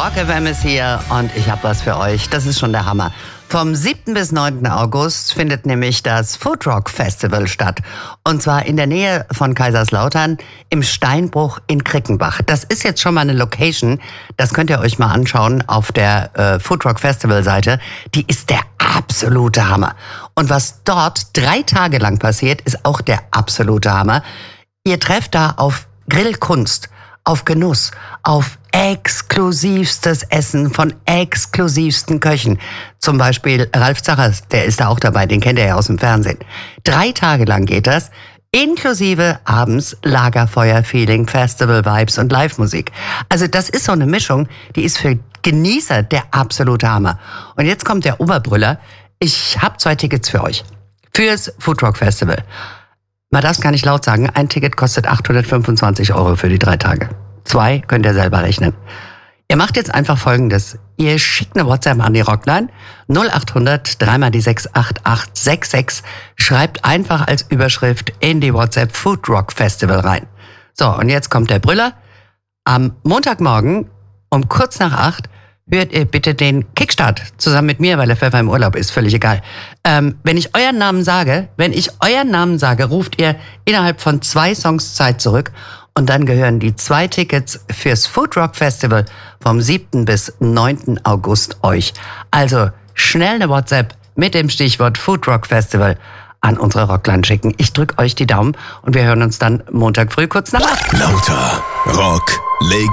Rock FM ist hier und ich habe was für euch. Das ist schon der Hammer. Vom 7. bis 9. August findet nämlich das Food Rock Festival statt. Und zwar in der Nähe von Kaiserslautern im Steinbruch in Krickenbach. Das ist jetzt schon mal eine Location. Das könnt ihr euch mal anschauen auf der Food Rock Festival Seite. Die ist der absolute Hammer. Und was dort 3 Tage lang passiert, ist auch der absolute Hammer. Ihr trefft da auf Grillkunst, auf Genuss, auf exklusivstes Essen von exklusivsten Köchen. Zum Beispiel Ralf Zachers, der ist da auch dabei, den kennt ihr ja aus dem Fernsehen. 3 Tage lang geht das, inklusive abends Lagerfeuer-Feeling, Festival-Vibes und Live-Musik. Also das ist so eine Mischung, die ist für Genießer der absolute Hammer. Und jetzt kommt der Oberbrüller. Ich habe 2 Tickets für euch. Fürs Food Rock Festival. Man darf es gar nicht laut sagen, ein Ticket kostet 825 € für die 3 Tage. 2 könnt ihr selber rechnen. Ihr macht jetzt einfach Folgendes. Ihr schickt eine WhatsApp an die Rockline 0800 3 die 68866. Schreibt einfach als Überschrift in die WhatsApp Food Rock Festival rein. So, und jetzt kommt der Brüller. Am Montagmorgen um kurz nach 8 hört ihr bitte den Kickstart zusammen mit mir, weil der Pfeffer im Urlaub ist, völlig egal. Wenn ich euren Namen sage, ruft ihr innerhalb von 2 Songs Zeit zurück und dann gehören die 2 Tickets fürs Food Rock Festival vom 7. bis 9. August euch. Also schnell eine WhatsApp mit dem Stichwort Food Rock Festival an unsere Rockline schicken. Ich drück euch die Daumen und wir hören uns dann Montag früh kurz nach 8. Lauter Rock Legende.